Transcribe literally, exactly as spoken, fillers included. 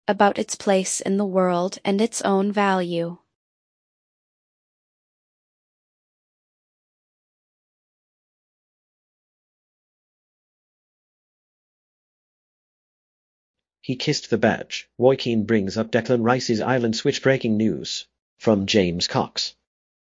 about its place in the world and its own value. He kissed the badge. Roy Keane brings up Declan Rice's Ireland switch breaking news from James Cox.